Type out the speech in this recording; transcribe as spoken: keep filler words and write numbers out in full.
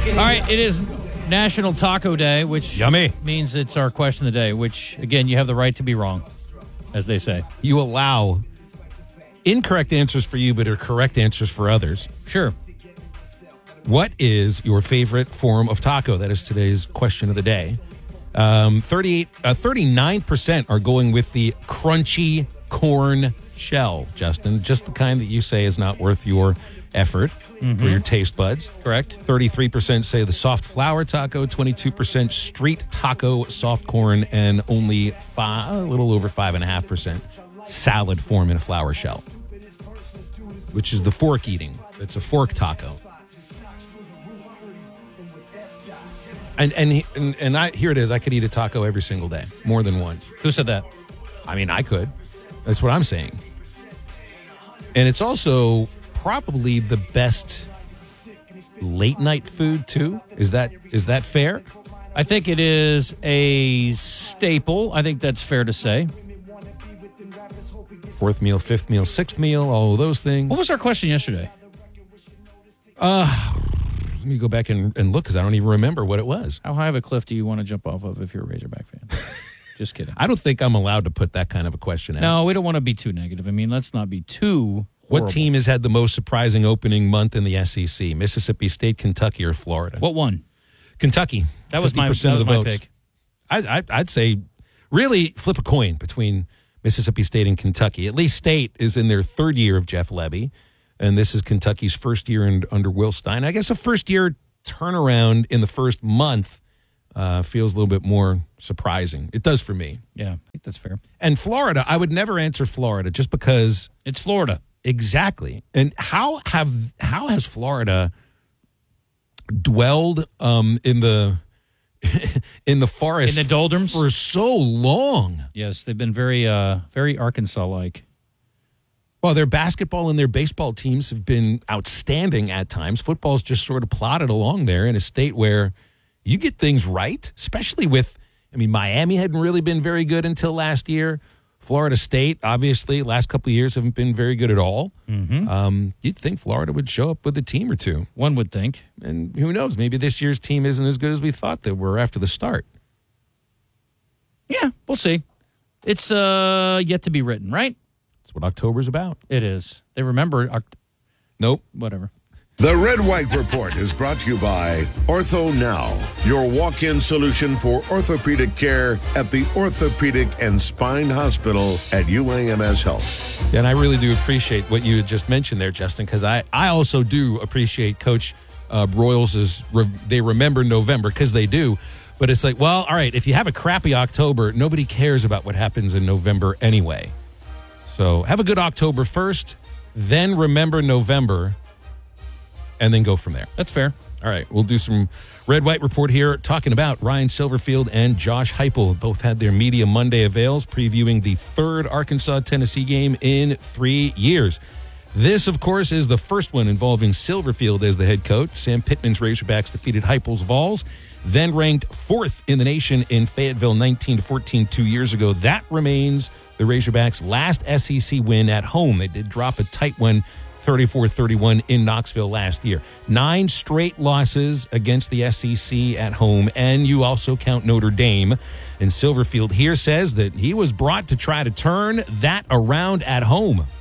All right, it is National Taco Day, which Yummy. means it's our question of the day, which, again, you have the right to be wrong, as they say. You allow incorrect answers for you, but are correct answers for others. Sure. What is your favorite form of taco? That is today's question of the day. Um, thirty-eight, uh, thirty-nine percent are going with the crunchy corn shell, Justin. Just the kind that you say is not worth your effort Mm-hmm. or your taste buds. Correct. thirty-three percent say the soft flour taco, twenty-two percent street taco, soft corn, and only five, a little over five point five percent salad form in a flour shell, which is the fork eating. It's a fork taco. And and and, and I here it is. I could eat a taco every single day, more than one. Who said that? I mean, I could. That's what I'm saying. And it's also probably the best late night food too. Is that is that fair? I think it is a staple. I think that's fair to say. Fourth meal, fifth meal, sixth meal, all of those things. What was our question yesterday? Uh, let me go back and, and look because I don't even remember what it was. How high of a cliff do you want to jump off of if you're a Razorback fan? Just kidding. I don't think I'm allowed to put that kind of a question out. No, we don't want to be too negative. I mean, let's not be too horrible. What team has had the most surprising opening month in the S E C? Mississippi State, Kentucky, or Florida? What one? Kentucky. That was my, that was of the my votes. pick. I, I, I'd say really flip a coin between Mississippi State and Kentucky. At least State is in their third year of Jeff Lebby, and this is Kentucky's first year in, under Will Stein. I guess a first-year turnaround in the first month uh, feels a little bit more surprising. It does for me. Yeah, I think that's fair. And Florida, I would never answer Florida just because It's Florida. exactly. And how have how has Florida dwelled um, in the in the forest In the doldrums? for so long? Yes, they've been very, uh, very Arkansas-like. Well, their basketball and their baseball teams have been outstanding at times. Football's just sort of plodded along there in a state where you get things right, especially with, I mean, Miami hadn't really been very good until last year. Florida State, obviously, last couple of years haven't been very good at all. Mm-hmm. Um, you'd think Florida would show up with a team or two. One would think. And who knows, maybe this year's team isn't as good as we thought they were after the start. Yeah, we'll see. It's uh, yet to be written, right? That's what October's about. It is. They remember, Oct- Nope. whatever. The Red White Report is brought to you by Ortho Now, your walk-in solution for orthopedic care at the Orthopedic and Spine Hospital at U A M S Health. And I really do appreciate what you had just mentioned there, Justin, because I, I also do appreciate Coach uh, Broyles' re- they remember November, because they do. But it's like, well, all right, if you have a crappy October, nobody cares about what happens in November anyway. So have a good October first, then remember November, and then go from there. That's fair. All right, we'll do some Red White Report here talking about Ryan Silverfield and Josh Heupel. Both had their Media Monday avails previewing the third Arkansas-Tennessee game in three years. This, of course, is the first one involving Silverfield as the head coach. Sam Pittman's Razorbacks defeated Heupel's Vols, then ranked fourth in the nation in Fayetteville nineteen to fourteen two years ago. That remains the Razorbacks' last S E C win at home. They did drop a tight one, thirty-four thirty-one in Knoxville last year. Nine straight losses against the S E C at home, and you also count Notre Dame. And Silverfield here says that he was brought to try to turn that around at home.